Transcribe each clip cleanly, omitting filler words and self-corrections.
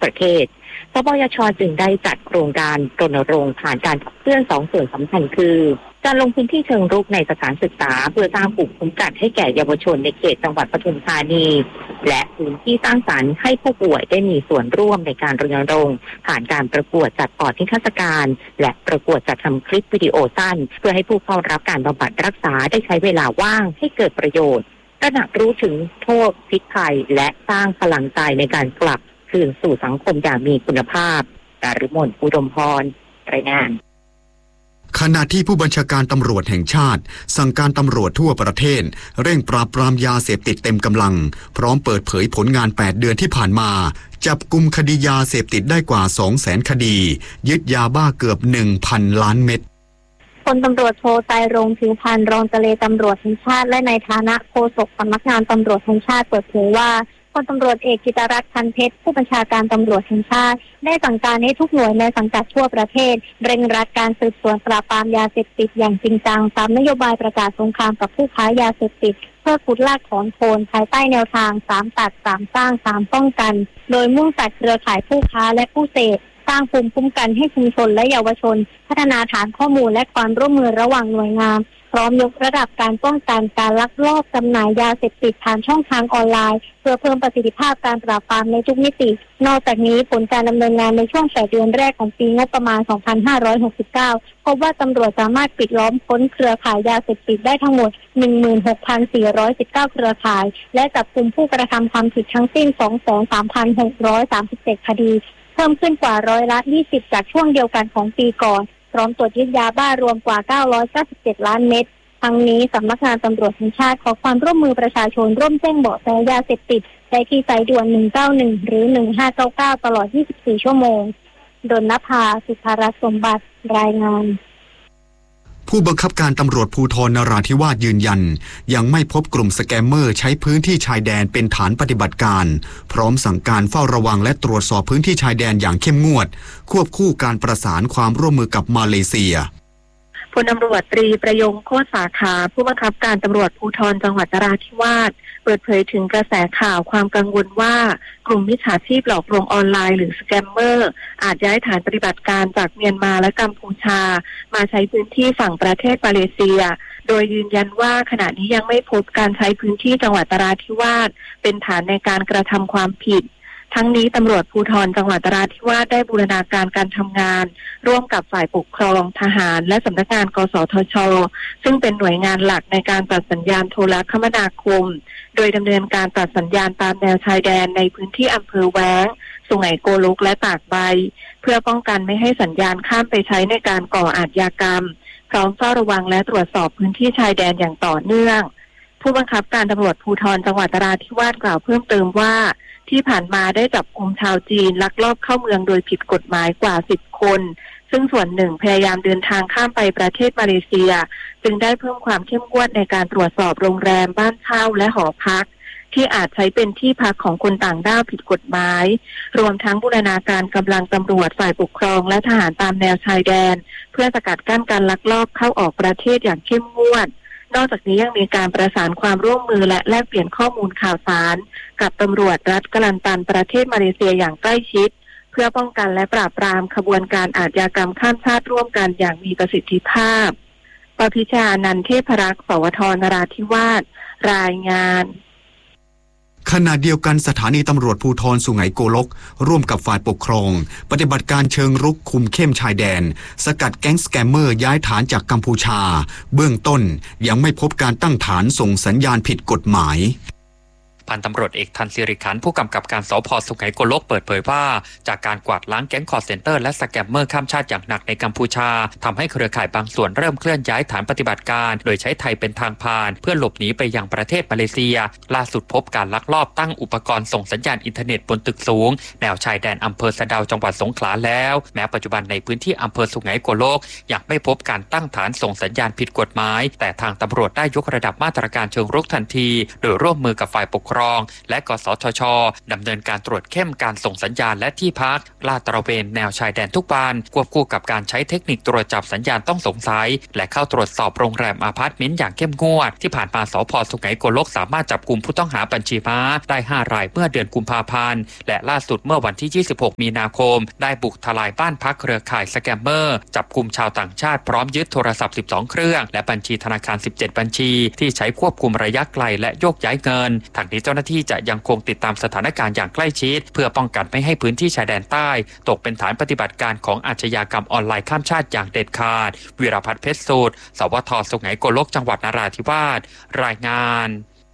ประเทศสปยช.จึงได้จัดโครงการรณรงค์ผ่านการขับเคลื่อน2ส่วนสำคัญคือการลงพื้นที่เชิงรุกในสถานศึกษาเพื่อสร้างภูมิคุ้มกันให้แก่เยาวชนในเขตจังหวัดปทุมธานีและพื้นที่สร้างสรรค์ให้ผู้ป่วยได้มีส่วนร่วมในการรณรงค์ผ่านการประกวดจัดปอดนิทรรศการและประกวดจัดทำคลิปวิดีโอสั้นเพื่อให้ผู้เข้ารับการบำบัดรักษาได้ใช้เวลาว่างให้เกิดประโยชน์ตระหนักรู้ถึงโทษพิษภัยและสร้างพลังใจในการกลับคืนสู่สังคมอย่างมีคุณภาพดารุมน อุดมพรรายงานขณะที่ผู้บัญชาการตำรวจแห่งชาติสั่งการตำรวจทั่วประเทศเร่งปราบปรามยาเสพติดเต็มกำลังพร้อมเปิดเผยผลงาน8เดือนที่ผ่านมาจับกุมคดียาเสพติดได้กว่า 200,000 คดียึดยาบ้าเกือบ 1,000 ล้านเม็ดพลตำรวจโทไตรรงค์ ผิวพรรณรองเจรตำรวจแห่งชาติและในฐานะโฆษกสำนักงานตำรวจแห่งชาติเปิดเผยว่าพลตำรวจเอกกิตรัตน์ พันเพชรผู้บัญชาการตำรวจแห่งชาติได้สั่งการให้ทุกหน่วยในสังกัดทั่วประเทศเร่งรัดการสืบสวนปราบปรามยาเสพติดอย่างจริงจังตามนโยบายประกาศสงครามกับผู้ค้ายาเสพติดเพื่อขุดลากถอนโคนภายใต้แนวทาง3ตัด3สร้าง3ป้องกันโดยมุ่งตัดเครือข่ายผู้ค้าและผู้เสพสร้างภูมิคุ้มกันให้ชุมชนและเยาวชนพัฒนาฐานข้อมูลและความร่วมมือระหว่างหน่วยงานพร้อมยกระดับการป้องกันการลักลอบจำหน่ายยาเสพติดผ่านช่องทางออนไลน์เพื่อเพิ่มประสิทธิภาพการปราบปรามในทุกมิตินอกจากนี้ผลการดำเนินงานในช่วง8เดือนแรกของปีงบประมาณ 2569 พบว่าตำรวจสามารถปิดล้อมค้นเครือข่ายยาเสพติดได้ทั้งหมด 16,419 เครือข่ายและจับกุมผู้กระทำความผิดทั้งสิ้น 23,637 คดีเพิ่มขึ้นกว่า20%จากช่วงเดียวกันของปีก่อนพร้อมตรวจยึดยาบ้ารวมกว่า997ล้านเม็ดทั้งนี้สำนักงานตำรวจแห่งชาติขอความร่วมมือประชาชนร่วมแจ้งเบาะแสยาเสพติดได้ที่สายด่วน191หรือ1599ตลอด24ชั่วโมงดลนภา สุภรัตน์สมบัติรายงานผู้บังคับการตำรวจภูธรนราธิวาสยืนยันยังไม่พบกลุ่มสแกมเมอร์ใช้พื้นที่ชายแดนเป็นฐานปฏิบัติการพร้อมสั่งการเฝ้าระวังและตรวจสอบพื้นที่ชายแดนอย่างเข้มงวดควบคู่การประสานความร่วมมือกับมาเลเซียพลตำรวจตรีประยงโคตรสาขาผู้บังคับการตำรวจภูธรจังหวัดนราธิวาสเปิดเผยถึงกระแสข่าวความกังวลว่ากลุ่มมิจฉาชีพหลอกลวงออนไลน์หรือสแกมเมอร์อาจย้ายฐานปฏิบัติการจากเมียนมาและกัมพูชามาใช้พื้นที่ฝั่งประเทศมาเลเซียโดยยืนยันว่าขณะนี้ยังไม่พบการใช้พื้นที่จังหวัดนราธิวาสเป็นฐานในการกระทำความผิดทั้งนี้ตำรวจภูธรจังหวัดนราธิวาสได้บูรณาการการทำงานร่วมกับฝ่ายปกครองทหารและสำนักงานกสทช.ซึ่งเป็นหน่วยงานหลักในการตัดสัญญาณโทรคมนาคมโดยดำเนินการตัดสัญญาณตามแนวชายแดนในพื้นที่อำเภอแว้งสุไหงโกลกและตากใบเพื่อป้องกันไม่ให้สัญญาณข้ามไปใช้ในการก่ออาชญากรรมพร้อมเฝ้าระวังและตรวจสอบพื้นที่ชายแดนอย่างต่อเนื่องผู้บังคับการตำรวจภูธรจังหวัดนราธิวาสกล่าวเพิ่มเติมว่าที่ผ่านมาได้จับกุมชาวจีนลักลอบเข้าเมืองโดยผิดกฎหมายกว่า10คนซึ่งส่วนหนึ่งพยายามเดินทางข้ามไปประเทศมาเลเซียจึงได้เพิ่มความเข้มงวดในการตรวจสอบโรงแรมบ้านเช่าและหอพักที่อาจใช้เป็นที่พักของคนต่างด้าวผิดกฎหมายรวมทั้งบูรณาการกำลังตำรวจฝ่ายปกครองและทหารตามแนวชายแดนเพื่อสกัดกั้นการลักลอบเข้าออกประเทศอย่างเข้มงวดนอกจากนี้ยังมีการประสานความร่วมมือและแลกเปลี่ยนข้อมูลข่าวสารกับตำรวจรัฐกะลันตันประเทศมาเลเซียอย่างใกล้ชิดเพื่อป้องกันและปราบปรามขบวนการอาชญากรรมข้ามชาติร่วมกันอย่างมีประสิทธิภาพปพิชานันท์ เทพรักษ์ สวท นราธิวาสรายงานขณะเดียวกันสถานีตำรวจภูธรสุไหงโกลกร่วมกับฝ่ายปกครองปฏิบัติการเชิงรุกคุมเข้มชายแดนสกัดแก๊งสแกมเมอร์ย้ายฐานจากกัมพูชาเบื้องต้นยังไม่พบการตั้งฐานส่งสัญญาณผิดกฎหมายพันตำรวจเอกทันศิริขันธ์ผู้กำกับการสภ.สุไหงโกลกเปิดเผยว่าจากการกวาดล้างแก๊งคอลเซ็นเตอร์และสแกมเมอร์ข้ามชาติอย่างหนักในกัมพูชาทำให้เครือข่ายบางส่วนเริ่มเคลื่อนย้ายฐานปฏิบัติการโดยใช้ไทยเป็นทางผ่านเพื่อหลบหนีไปยังประเทศมาเลเซียล่าสุดพบการลักลอบตั้งอุปกรณ์ส่งสัญญาณอินเทอร์เน็ตบนตึกสูงแนวชายแดนอำเภอสะเดาจังหวัดสงขลาแล้วแม้ปัจจุบันในพื้นที่อำเภอสุไหงโกลกยังไม่พบการตั้งฐานส่งสัญญาณผิดกฎหมายแต่ทางตำรวจได้ยกระดับมาตรการเชิงรุกทันทีโดยร่วมมือกับฝ่ายปกครรองและกสทช.ดำเนินการตรวจเข้มการส่งสัญญาณและที่พักลาดตระเวนแนวชายแดนทุกบานควบคู่กับการใช้เทคนิคตรวจจับสัญญาณต้องสงสัยและเข้าตรวจสอบโรงแรมอพาร์ตเมนต์อย่างเข้มงวดที่ผ่านมาสภ.สุไหงโกลกสามารถจับกุมผู้ต้องหาบัญชีม้าได้5 รายเมื่อเดือนกุมภาพันธ์และล่าสุดเมื่อวันที่26 มีนาคมได้บุกทลายบ้านพักเครือข่ายสแกมเมอร์จับกุมชาวต่างชาติพร้อมยึดโทรศัพท์12 เครื่องและบัญชีธนาคาร17 บัญชีที่ใช้ควบคุมระยะไกลและโยกย้ายเงินทางนี้เจ้าหน้าที่จะยังคงติดตามสถานการณ์อย่างใกล้ชิดเพื่อป้องกันไม่ให้พื้นที่ชายแดนใต้ตกเป็นฐานปฏิบัติการของอาชญากรรมออนไลน์ข้ามชาติอย่างเด็ดขาดวีรพัฒน์เพชรสูตรสวท.สุไหงโกลกจังหวัดนราธิวาสรายงาน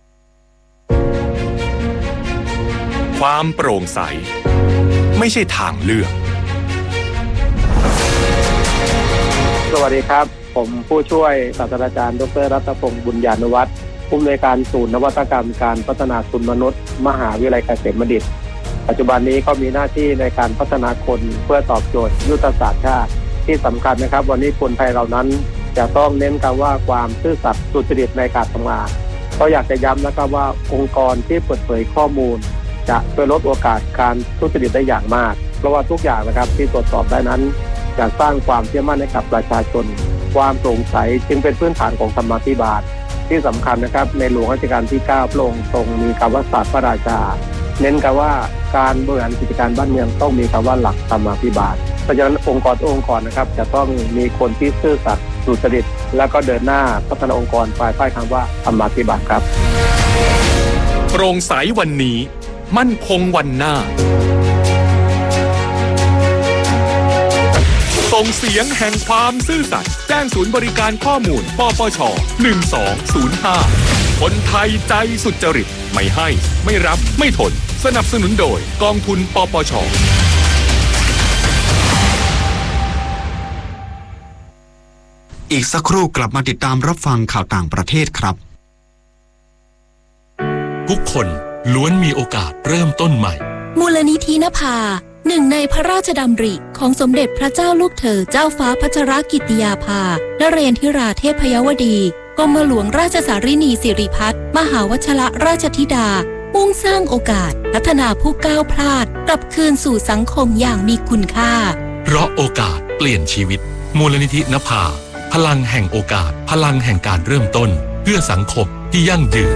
ความโปร่งใสไม่ใช่ทางเลือกสวัสดีครับผมผู้ช่วยศาสตราจารย์ดร.รัตพงศ์บุญญานุวัฒน์ผู้อำนวยการศูนย์นวัตกรรมการพัฒนาทุนมนุษย์มหาวิทยาลัยเกษมบัณฑิตปัจจุบันนี้ก็มีหน้าที่ในการพัฒนาคนเพื่อตอบโจทย์ยุทธศาสตร์ชาติที่สำคัญนะครับวันนี้คนไทยเรานั้นจะต้องเน้นคำว่าความซื่อสัตย์สุจริตในการทำงานก็อยากจะย้ำนะครับว่าองค์กรที่เปิดเผยข้อมูลจะช่วยลดโอกาสการทุจริตได้อย่างมากเพราะว่าทุกอย่างนะครับที่ตรวจสอบได้นั้นจะสร้างความเชื่อมั่นให้กับประชาชนความโปร่งใสจึงเป็นพื้นฐานของธรรมาภิบาลที่สำคัญนะครับในหลวงรัชกาลที่ 9พระองค์ทรงมีคำว่าศาสตร์พระราชาเน้นกันว่าการบริหารกิจการบ้านเมืองต้องมีคำว่าหลักธรรมาภิบาลเพราะฉะนั้นองค์กรนะครับจะต้องมีคนที่ซื่อสัตย์สุจริตและก็เดินหน้าพัฒนาองค์กรภายใต้คำว่าธรรมาภิบาลครับโปร่งใสวันนี้มั่นคงวันหน้าส่งเสียงแห่งความซื่อสัตย์แจ้งศูนย์บริการข้อมูลปปช1205คนไทยใจสุจริตไม่ให้ไม่รับไม่ทนสนับสนุนโดยกองทุนปปชอีกสักครู่กลับมาติดตามรับฟังข่าวต่างประเทศครับทุกคนล้วนมีโอกาสเริ่มต้นใหม่มูลนิธินภาหนึ่งในพระราชดำริของสมเด็จพระเจ้าลูกเธอเจ้าฟ้าพัชรกิติยาภานเรนทิราเทพยวดีกรมหลวงราชสารินีสิริพัฒน์มหาวชิรราชธิดามุ่งสร้างโอกาสพัฒนาผู้ก้าวพลาดกลับคืนสู่สังคมอย่างมีคุณค่าเพราะโอกาสเปลี่ยนชีวิตมูลนิธินภาพลังแห่งโอกาสพลังแห่งการเริ่มต้นเพื่อสังคมที่ยั่งยืน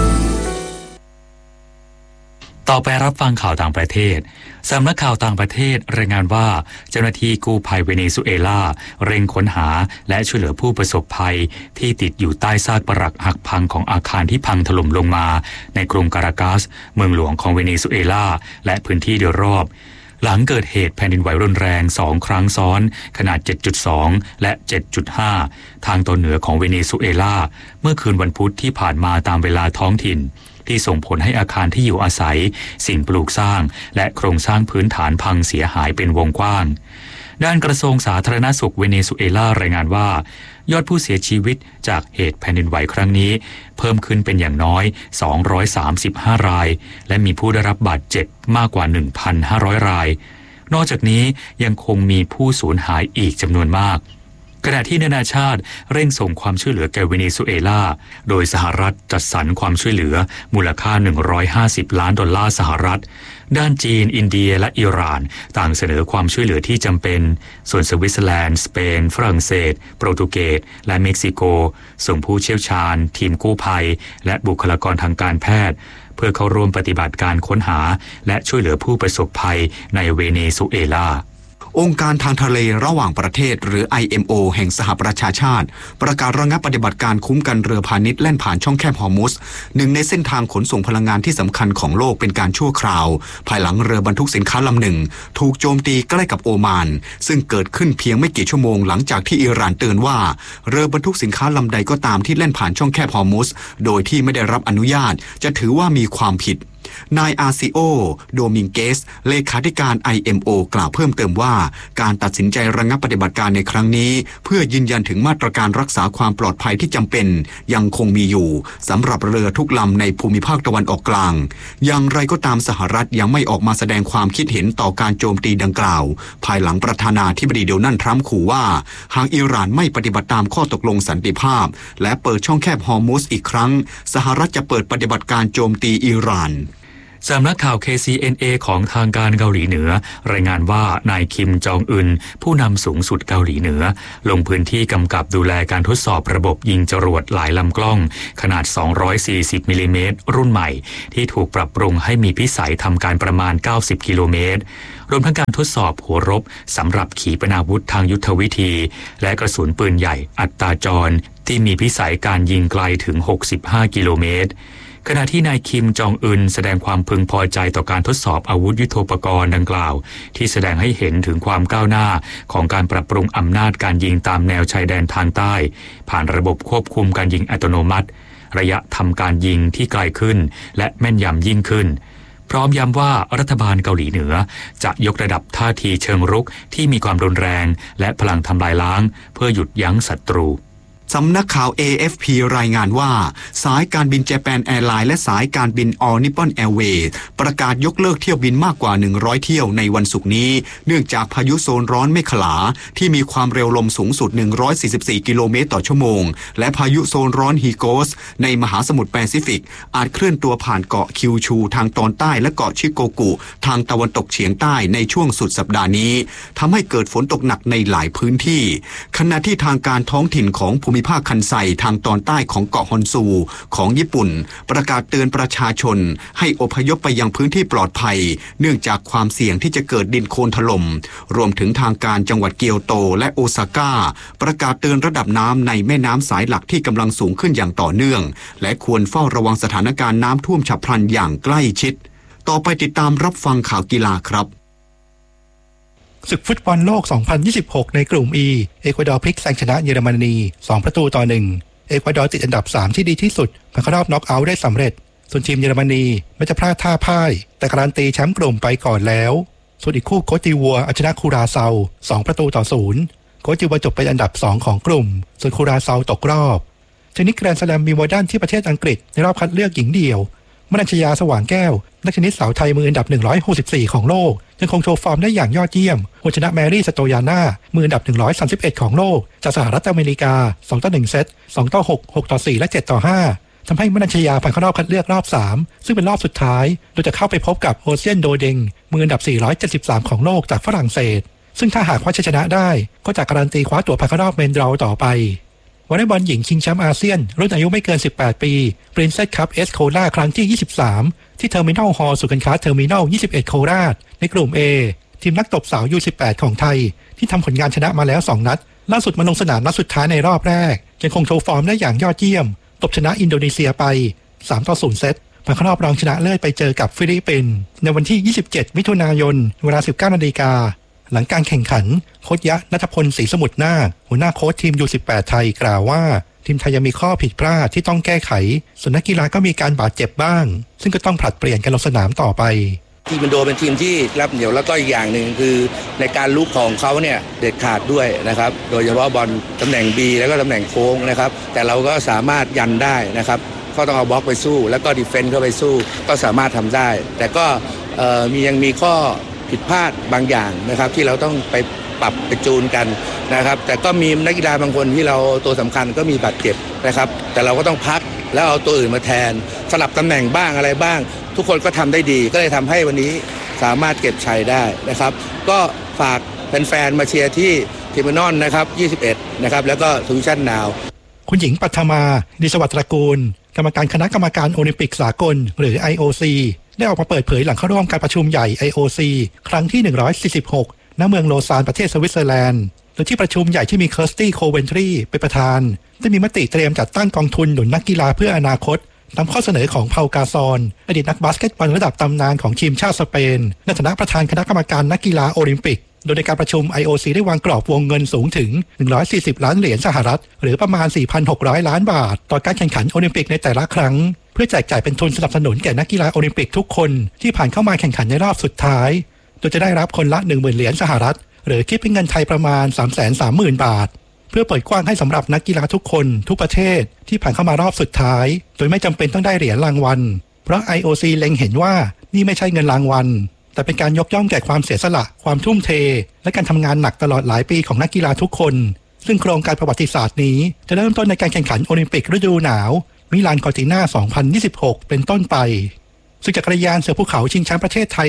ต่อไปรับฟังข่าวต่างประเทศสำนักข่าวต่างประเทศรายงานว่าเจ้าหน้าที่กู้ภัยเวเนซุเอลาเร่งค้นหาและช่วยเหลือผู้ประสบภัยที่ติดอยู่ใต้ซากปรักหักพังของอาคารที่พังถล่มลงมาในกรุงการากัสเมืองหลวงของเวเนซุเอลาและพื้นที่โดยรอบหลังเกิดเหตุแผ่นดินไหวรุนแรง2 ครั้งซ้อนขนาด 7.2 และ 7.5 ทางตอนเหนือของเวเนซุเอลาเมื่อคืนวันพุธที่ผ่านมาตามเวลาท้องถิ่นที่ส่งผลให้อาคารที่อยู่อาศัยสิ่งปลูกสร้างและโครงสร้างพื้นฐานพังเสียหายเป็นวงกว้างด้านกระทรวงสาธารณสุขเวเนซุเอลารายงานว่ายอดผู้เสียชีวิตจากเหตุแผ่นดินไหวครั้งนี้เพิ่มขึ้นเป็นอย่างน้อย235รายและมีผู้ได้รับบาดเจ็บมากกว่า 1,500 รายนอกจากนี้ยังคงมีผู้สูญหายอีกจำนวนมากขณะที่นานาชาติเร่งส่งความช่วยเหลือแก่เวเนซุเอลาโดยสหรัฐจัดสรรความช่วยเหลือมูลค่า$150 ล้านสหรัฐด้านจีนอินเดียและอิหร่านต่างเสนอความช่วยเหลือที่จำเป็นส่วนสวิตเซอร์แลนด์สเปนฝรั่งเศสโปรตุเกสและเม็กซิโกส่งผู้เชี่ยวชาญทีมกู้ภัยและบุคลากรทางการแพทย์เพื่อเข้าร่วมปฏิบัติการค้นหาและช่วยเหลือผู้ประสบภัยในเวเนซุเอลาองค์การทางทะเลระหว่างประเทศหรือ IMO แห่งสหประชาชาติประกาศระงับปฏิบัติการคุ้มกันเรือพาณิชย์แล่นผ่านช่องแคบฮอร์มุสหนึ่งในเส้นทางขนส่งพลังงานที่สำคัญของโลกเป็นการชั่วคราวภายหลังเรือบรรทุกสินค้าลำหนึ่งถูกโจมตีใกล้กับโอมานซึ่งเกิดขึ้นเพียงไม่กี่ชั่วโมงหลังจากที่อิหร่านเตือนว่าเรือบรรทุกสินค้าลำใดก็ตามที่แล่นผ่านช่องแคบฮอร์มุสโดยที่ไม่ได้รับอนุญาตจะถือว่ามีความผิดนายอาซิโอโดมิงเกสเลขาธิการ IMO กล่าวเพิ่มเติมว่าการตัดสินใจระงับปฏิบัติการในครั้งนี้เพื่อยืนยันถึงมาตรการรักษาความปลอดภัยที่จำเป็นยังคงมีอยู่สำหรับเรือทุกลำในภูมิภาคตะวันออกกลางอย่างไรก็ตามสหรัฐยังไม่ออกมาแสดงความคิดเห็นต่อการโจมตีดังกล่าวภายหลังประธานาธิบดีโดนัลด์ทรัมป์ขู่ว่าหากอิหร่านไม่ปฏิบัติตามข้อตกลงสันติภาพและเปิดช่องแคบฮอร์มุซอีกครั้งสหรัฐจะเปิดปฏิบัติการโจมตีอิหร่านสำนักข่าว KCNA ของทางการเกาหลีเหนือรายงานว่านายคิมจองอึนผู้นำสูงสุดเกาหลีเหนือลงพื้นที่กำกับดูแลการทดสอบระบบยิงจรวดหลายลำกล้องขนาด240มิลลิเมตรรุ่นใหม่ที่ถูกปรับปรุงให้มีพิสัยทำการประมาณ90กิโลเมตรรวมทั้งการทดสอบหัวรบสำหรับขีปนาวุธทางยุทธวิธีและกระสุนปืนใหญ่อัตราจรที่มีพิสัยการยิงไกลถึง65กิโลเมตรขณะที่นายคิมจองอึนแสดงความพึงพอใจต่อการทดสอบอาวุธยุทโธปกรณ์ดังกล่าวที่แสดงให้เห็นถึงความก้าวหน้าของการปรับปรุงอำนาจการยิงตามแนวชายแดนทางใต้ผ่านระบบควบคุมการยิงอัตโนมัติระยะทำการยิงที่ไกลขึ้นและแม่นยำยิ่งขึ้นพร้อมย้ำว่ารัฐบาลเกาหลีเหนือจะยกระดับท่าทีเชิงรุกที่มีความรุนแรงและพลังทำลายล้างเพื่อหยุดยั้งศัตรูสำนักข่าว AFP รายงานว่าสายการบิน Japan Airlines และสายการบิน All Nippon Airways ประกาศยกเลิกเที่ยวบินมากกว่า100เที่ยวในวันศุกร์นี้เนื่องจากพายุโซนร้อนเมขลาที่มีความเร็วลมสูงสุด144กิโลเมตรต่อชั่วโมงและพายุโซนร้อนฮีโกสในมหาสมุทรแปซิฟิกอาจเคลื่อนตัวผ่านเกาะคิวชูทางตอนใต้และเกาะชิโกกุทางตะวันตกเฉียงใต้ในช่วงสุดสัปดาห์นี้ทำให้เกิดฝนตกหนักในหลายพื้นที่ขณะที่ทางการท้องถิ่นของภูมิภาคคันไซทางตอนใต้ของเกาะฮอนซูของญี่ปุ่นประกาศเตือนประชาชนให้อพยพไปยังพื้นที่ปลอดภัยเนื่องจากความเสี่ยงที่จะเกิดดินโคลนถล่มรวมถึงทางการจังหวัดเกียวโตและโอซาก้าประกาศเตือนระดับน้ำในแม่น้ำสายหลักที่กำลังสูงขึ้นอย่างต่อเนื่องและควรเฝ้าระวังสถานการณ์น้ำท่วมฉับพลันอย่างใกล้ชิดต่อไปติดตามรับฟังข่าวกีฬาครับศึกฟุตบอลโลก 2026 ในกลุ่ม E เอกวาดอร์พลิกแซงชนะเยอรมนี2-1เอกวาดอร์ติดอันดับ3ที่ดีที่สุดผ่านเข้ารอบน็อกเอาท์ได้สำเร็จส่วนทีมเยอรมนีแม้จะพลาดท่าพ่ายแต่การันตีแชมป์กลุ่มไปก่อนแล้วส่วนอีกคู่โคติวัวเอาชนะคูราเซา2-0โคติวัวจบเป็นอันดับ2ของกลุ่มส่วนคูราเซาตกรอบเทนนิสแกรนด์สแลมวิมเบิลดันที่ประเทศอังกฤษในรอบคัดเลือกหญิงเดี่ยวมนัญชยาสว่างแก้วนักเทนนิสสาวไทยมืออันดับ164ของโลกยังคงโชว์ฟอร์มได้อย่างยอดเยี่ยมหัวชนะแมรี่สโตยาน่ามืออันดับ131ของโลกจากสหรัฐอเมริกา2-1เซต2-6 6-4และ7-5ทำให้มนัญชยาผ่านเข้ารอบคัดเลือกรอบ3ซึ่งเป็นรอบสุดท้ายโดยจะเข้าไปพบกับโอเซียนโดเดงมืออันดับ473ของโลกจากฝรั่งเศสซึ่งถ้าหากคว้าชัยชนะได้ก็จะการันตีคว้าตั๋วผ่านเข้ารอบเมนดราวต่อไปวอลเลย์บอลหญิงชิงแชมป์อาเซียนรุ่นอายุไม่เกิน18ปี Princess Cup เอสโคราชครั้งที่23ที่เทอร์มินัลฮอลล์ศูนย์การค้าเทอร์มินัล21โคราชในกลุ่ม A ทีมนักตบสาว U18 ของไทยที่ทำผลงานชนะมาแล้ว2นัดล่าสุดมาลงสนามนัดสุดท้ายในรอบแรกยังคงโชว์ฟอร์มได้อย่างยอดเยี่ยมตบชนะอินโดนีเซียไป3-0เซตผ่านเข้ารอบรองชนะเลิศไปเจอกับฟิลิปปินส์ในวันที่27มิถุนายนเวลา 19:00 นหลังการแข่งขันโค้ชยะณัฐพลศรีสมุทรนาคหัวหน้าโค้ชทีม U18 ไทยกล่าวว่าทีมไทยยังมีข้อผิดพลาดที่ต้องแก้ไขส่วนนักกีฬาก็มีการบาดเจ็บบ้างซึ่งก็ต้องผลัดเปลี่ยนกันลงสนามต่อไปทีมอินโดเป็นทีมที่รับเหนียวแล้วก็อีกอย่างหนึ่งคือในการลุกของเขาเนี่ยเด็ดขาดด้วยนะครับโดยเฉพาะบอลตำแหน่ง B แล้วก็ตำแหน่งโค้งนะครับแต่เราก็สามารถยันได้นะครับก็ต้องเอาบล็อกไปสู้แล้วก็ดิเฟนส์เข้าไปสู้ก็สามารถทำได้แต่ก็ยังมีข้อผิดพลาดบางอย่างนะครับที่เราต้องไปปรับไปจูนกันนะครับแต่ก็มีนักกีฬาบางคนที่เราตัวสำคัญก็มีบาดเจ็บนะครับแต่เราก็ต้องพักแล้วเอาตัวอื่นมาแทนสลับตำแหน่งบ้างอะไรบ้างทุกคนก็ทำได้ดีก็เลยทำให้วันนี้สามารถเก็บชัยได้นะครับก็ฝากแฟนๆมาเชียร์ที่เทอร์มินอลนะครับ21นะครับแล้วก็ทูวิชั่นนาวคุณหญิงปัทมาดิสวัสดิ์ตระกูลกรรมการคณะกรรมการโอลิมปิกสากลหรือ IOC ได้ออกมาเปิดเผยหลังเข้าร่วมการประชุมใหญ่ IOC ครั้งที่146ณเมืองโลซานประเทศสวิตเซอร์แลนด์โดยที่ประชุมใหญ่ที่มีเคิร์สตี้โคเวนทรีเป็นประธานได้มีมติเตรียมจัดตั้งกองทุนหนุนนักกีฬาเพื่ออนาคตตามข้อเสนอของเปากาซอนอดีตนักบาสเกตบอลระดับตำนานของทีมชาติสเปนในฐานะประธานคณะกรรมการนักกีฬาโอลิมปิกโดยในการประชุม IOC ได้วางกรอบวงเงินสูงถึง140ล้านเหรียญสหรัฐหรือประมาณ 4,600 ล้านบาทต่อการแข่งขันโอลิมปิกในแต่ละครั้งเพื่อแจกจ่ายเป็นทุนสนับสนุนแก่นักกีฬาโอลิมปิกทุกคนที่ผ่านเข้ามาแข่งขันในรอบสุดท้ายโดยจะได้รับคนละ 10,000 เหรียญสหรัฐหรือคิดเป็นเงินไทยประมาณ 330,000 บาทเพื่อเปิดกว้างให้สำหรับนักกีฬาทุกคนทุกประเทศที่ผ่านเข้ามารอบสุดท้ายโดยไม่จำเป็นต้องได้เหรียญรางวัลเพราะ IOC เล็งเห็นว่านี่ไม่ใช่เงินรางวัลแต่เป็นการยกย่องแก่ความเสียสละความทุ่มเทและการทำงานหนักตลอดหลายปีของนักกีฬาทุกคนซึ่งโครงการประวัติศาสตร์นี้จะเริ่มต้นในการแข่งขันโอลิมปิกฤดูหนาวมิลานคอร์ติน่า 2026 เป็นต้นไปซึ่งจักรยานเสือภูเขาชิงแชมป์ประเทศไทย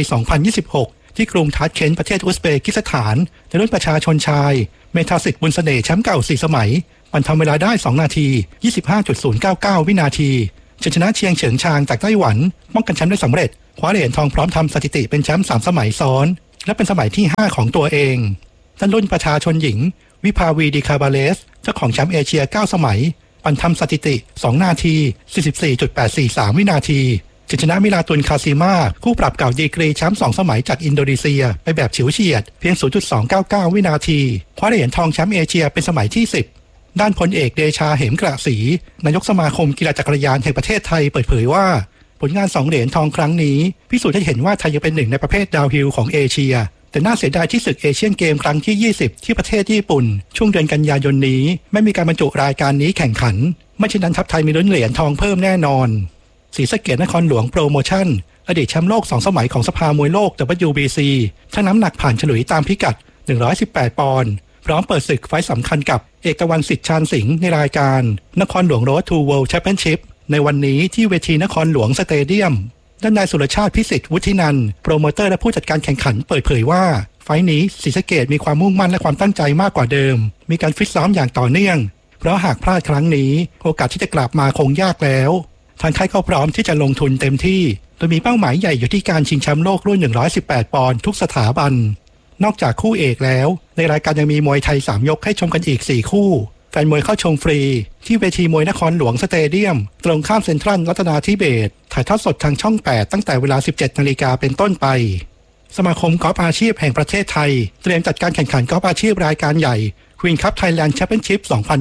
2026 ที่กรุงทาชเคนต์ประเทศอุซเบกิสถานในรุ่นประชาชนชายเมธาสิทธิ์บุญเสน่ห์แชมป์เก่า4สมัยปั่นทำเวลาได้2นาที 25.099 วินาทีชนะเชียงเฉิงชางจากไต้หวันป้องกันแชมป์ได้สำเร็จคว้าเหรียญทองพร้อมทำสถิติเป็นแชมป์3สมัยซ้อนและเป็นสมัยที่5ของตัวเองด้านรุ่นประชาชนหญิงวิภาวีดีคาบาเลสเจ้าของแชมป์เอเชีย9สมัยปั่นทำสถิติ2นาที 44.843 วินาทีชนะมิลาตุนคาซิมาคู่ปรับเก่าดีกรีแชมป์2สมัยจากอินโดนีเซียไปแบบฉิวเฉียดเพียง 0.299 วินาทีคว้าเหรียญทองแชมป์เอเชียเป็นสมัยที่10ด้านพลเอกเดชาเหมกระศรีนายกสมาคมกีฬาจักรยานแห่งประเทศไทยเปิดเผยว่าผลงาน2เหรียญทองครั้งนี้พิสูจน์ให้เห็นว่าไทยยังเป็นหนึ่งในประเภทดาวน์ฮิลของเอเชียแต่น่าเสียดายที่ศึกเอเชียนเกมครั้งที่20ที่ประเทศญี่ปุ่นช่วงเดือนกันยายนนี้ไม่มีการบรรจุรายการนี้แข่งขันไม่เช่นนั้นทัพไทยมีลุ้นเหรียญทองเพิ่มแน่นอนศรีสะเกษนครหลวงโปรโมชั่นอดีตแชมป์โลก2สมัยของสภามวยโลก WBC ชั่งน้ำหนักผ่านฉลุยตามพิกัด118ปอนด์พร้อมเปิดศึกไฟต์สำคัญกับเอกตะวันสิทธิ์ชาญสิงห์ในรายการนครหลวงโรดทูเวิลด์แชมเปี้ยนชิพในวันนี้ที่เวทีนครหลวงสเตเดียมด้านนายสุรชาติพิสิทธิ์วุฒินันท์โปรโมเตอร์และผู้จัดการแข่งขันเปิดเผยว่าไฟต์นี้ศรีสะเกษมีความมุ่งมั่นและความตั้งใจมากกว่าเดิมมีการฟิตซ้อมอย่างต่อเนื่องเพราะหากพลาดครั้งนี้โอกาสที่จะกลับมาคงยากแล้วทางค่ายก็พร้อมที่จะลงทุนเต็มที่โดยมีเป้าหมายใหญ่อยู่ที่การชิงแชมป์โลกรุ่น118ปอนด์ทุกสถาบันนอกจากคู่เอกแล้วในรายการยังมีมวยไทย3ยกให้ชมกันอีก4คู่แฟนมวยเข้าชมฟรีที่เวทีมวยนครหลวงสเตเดียมตรงข้ามเซ็นทรัลรัตนาธิเบศรถ่ายทอดสดทางช่อง8ตั้งแต่เวลา 17 นาฬิกาเป็นต้นไปสมาคมกอล์ฟอาชีพแห่งประเทศไทยเตรียมจัดการแข่งขันกอล์ฟอาชีพรายการใหญ่ Queen Cup Thailand Championship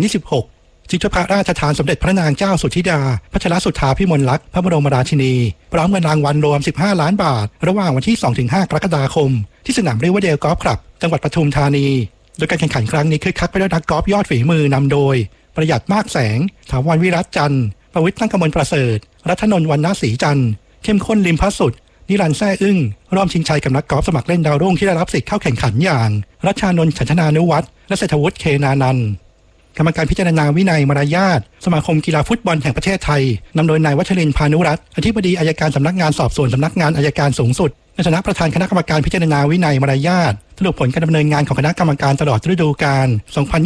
2026ชิงถ้วยพระราชทานสมเด็จพระนางเจ้าสุธิดาพัชรสุธาพิมลลักษณ์พระบรมราชินีพร้อมเงินรางวัลรวม15ล้านบาทระหว่างวันที่ 2-5 กรกฎาคมที่สนามริเวอร์เดลกอล์ฟคลับจังหวัดปทุมธานีโดยการแข่งขันครั้งนี้คึกคักไปด้วยนักกอล์ฟยอดฝีมือนำโดยประหยัดมากแสงถาวรวิรัตจันทร์ประวิตรตั้งกมลประเสริฐรัตนนท์วรรณศรีจันทร์เข้มข้นริมพัสุดนิรันดร์แซ่อึ้งร่วมชิงชัยกับนักกอล์ฟสมัครเล่นดาวรุ่งที่ได้รับสิทธิ์เข้าแข่งขันอย่างรัชชานนท์ฉันทนานุวัฒน์และเศรษฐวุฒิเคนานันท์กรรมการพิจารณาวินัยมารยาทสมาคมกีฬาฟุตบอลแห่งประเทศไทยนำโดยนายวัชรินทร์พานุรัตน์อธิบดีอัยการสำนักงานสอบสวนสำนักงานอัยการสูงสุดในฐานะประธานคณะกรรมการพิจารณาวินัยมารยาทสรุปผลการดำเนินงานของคณะกรรมการตลอดฤดูกาล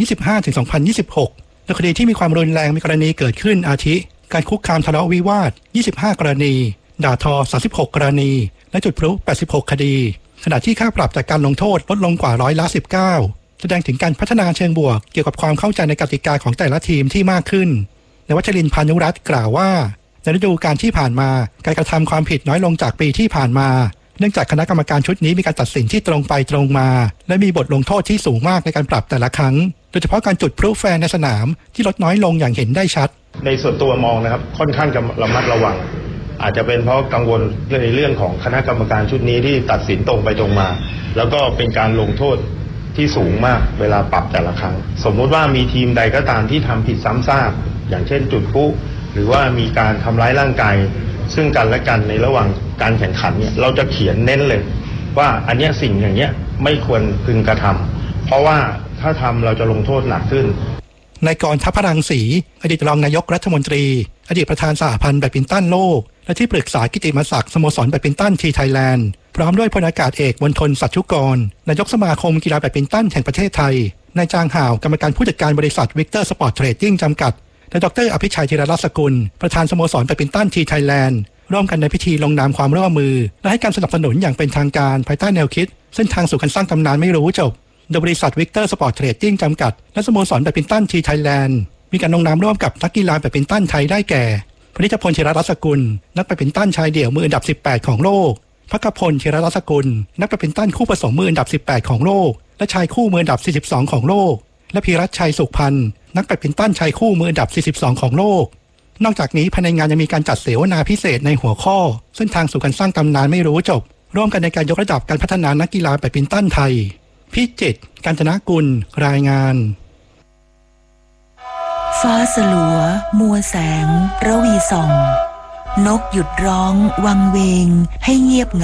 2025-2026 ในคดีที่มีความรุนแรงมีกรณีเกิดขึ้นอาทิการคุกคามทะเลาะวิวาท25กรณีด่าทอ36กรณีและจุดพลุ86คดีขณะที่ค่าปรับจากการลงโทษลดลงกว่า19%แสดงถึงการพัฒนาเชิงบวกเกี่ยวกับความเข้าใจในกติกาของแต่ละทีมที่มากขึ้นนายวัชรินทร์พานุรัตน์กล่าวว่าในฤดูกาลที่ผ่านมาการกระทำความผิดน้อยลงจากปีที่ผ่านมาเนื่องจากคณะกรรมการชุดนี้มีการตัดสินที่ตรงไปตรงมาและมีบทลงโทษที่สูงมากในการปรับแต่ละครั้งโดยเฉพาะการจุดพลุแฟร์ในสนามที่ลดน้อยลงอย่างเห็นได้ชัดในส่วนตัวมองนะครับค่อนข้างจะระมัดระวังอาจจะเป็นเพราะกังวลในเรื่องของคณะกรรมการชุดนี้ที่ตัดสินตรงไปตรงมาแล้วก็เป็นการลงโทษที่สูงมากเวลาปรับแต่ละครั้งสมมุติว่ามีทีมใดก็ตามที่ทำผิดซ้ำซากอย่างเช่นจุดพลุหรือว่ามีการทำร้ายร่างกายซึ่งกันและกันในระหว่างการแข่งขันเนี่ยเราจะเขียนเน้นเลยว่าอันเนี้ยสิ่งอย่างเนี้ยไม่ควรพึงกระทำเพราะว่าถ้าทำเราจะลงโทษหนักขึ้นนายกรณ์ ทัพพรังสีอดีตรองนายกรัฐมนตรีอดีตประธานสหพันธ์แบดมินตันโลกและที่ปรึกษากิตติมศักดิ์สโมสรแบดมินตันทีไทยแลนด์พร้อมด้วยพลอากาศเอกมณฑลสัจจุกรนายกสมาคมกีฬาแบดมินตันแห่งประเทศไทยนายจางห่าวกรรมการผู้จัดการบริษัทวิกเตอร์สปอร์ตเทรดดิ้งจำกัดและดร.อภิชัยธีรรัตน์สกุลประธานสโมสรแบดมินตันทีไทยแลนด์ร่วมกันในพิธีลงนามความร่วมมือและให้การสนับสนุนอย่างเป็นทางการภายใต้แนวคิดเส้นทางสู่การสร้างตำนานไม่รู้จบโดยบริษัทวิกเตอร์สปอร์ตเทรดดิ้งจำกัดและสโมสรแบดมินตันทีไทยแลนด์มีการลงนามร่วมกับนักกีฬาแบดมินตันไทยได้แก่พนิชพล ธีรรัตน์สกุลนักแบดมินตันชายเดี่ยวมืออันดับ18ของโลกภักพล ธีรรัตน์สกุลนักแบดมินตันคู่ผสมมืออันดับ18ของโลกและชายคู่มืออันดับ42ของโลกและพีรัชชัยสุขพันธ์นักแบดมินตันชายคู่มืออันดับ42ของโลกนอกจากนี้ภายในงานยังมีการจัดเสวนาพิเศษในหัวข้อเส้นทางสู่การสร้างตำนานไม่รู้จบร่วมกันในการยกระดับการพัฒนานักกีฬาแบดมินตันไทยพิจิตร กาญจนกุลรายงานฟ้าสลัวมัวแสงระวีส่องนกหยุดร้องวังเวงให้เงียบ